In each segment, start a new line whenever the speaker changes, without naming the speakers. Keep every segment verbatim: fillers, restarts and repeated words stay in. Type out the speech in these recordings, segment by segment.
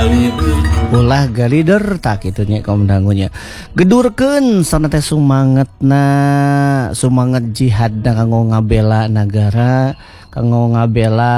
ulah galider tak itunya kaum dangunya gedurkeun sana teh sumangetna sumanget jihad kanggo ngabela negara kanggo ngabela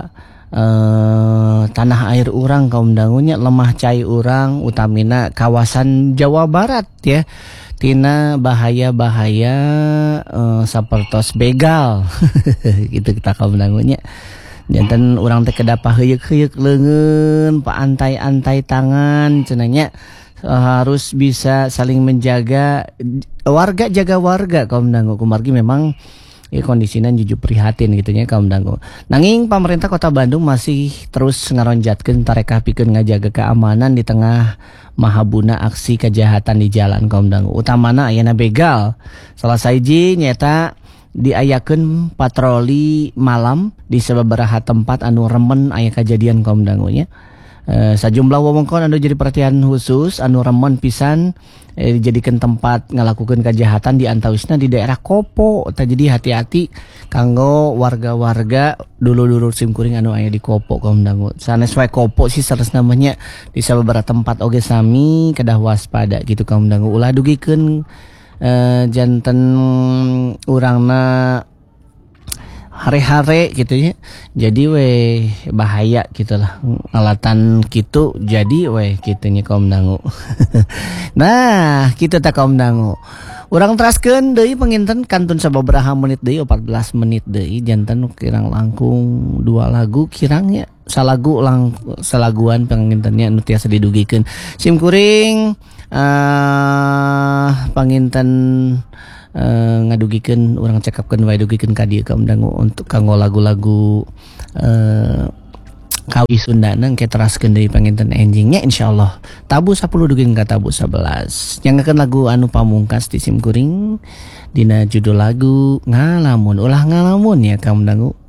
eh, tanah air urang kaum dangunya lemah cai urang utamina kawasan Jawa Barat ya tina bahaya-bahaya eh, sapertos begal gitu kita kaum dangunya. Jantan orang teh kedah paheuyeuh-heuyeuh leungeun, paantai-antai tangan cenanya harus bisa saling menjaga warga jaga warga kaum dangu kumargi memang ya kondisinya jujur prihatin gitunya kaum dangu. Nanging pemerintah Kota Bandung masih terus ngaronjatkeun tarekah pikeun ngajaga keamanan di tengah mahabuna aksi kejahatan di jalan kaum dangu. Utamana ayeuna begal. Salah sahiji nyata diayakeun patroli malam di sababaraha tempat anu remen aya kejadian kaum dangunya. E, sajumlah wewengkon anu jadi perhatian khusus anu remen pisan e, dijadikan tempat ngalakukeun kejahatan di antawisna di daerah Kopo. Tah jadi hati-hati kanggo warga-warga dulur-dulur simkuring anu aya di Kopo kaum dangu. Sanes wae Kopo sih sanes namanya di sababaraha tempat oge sami kedah waspada gitu kaum dangu. Ulah dugikeun Uh, janten urangna hare-hare gitu ya. Jadi weh bahaya gitulah alatan gitu jadi weh kitunya kaum dangu. Nah, kitu teh kaum dangu. Urang teraskeun deui panginten kantun sababaraha menit deui empat belas menit deui janten kirang langkung dua lagu kirang ya. Salagu lang salaguan pangintennya anu tiasa didugikeun. Simkuring Uh, panginten uh, ngadugikeun urang cekapkeun wae dugikeun ka dieu kaum dangu untuk kanggo lagu-lagu uh, kawi Sundana engke teraskeun deui panginten enjingnya insyaallah. Tabu sepuluh dugikeun ka tabu sebelas. Nyangakeun lagu anu pamungkas di simkuring dina judul lagu Ngalamun. Ulah ngalamun ya kaum dangu.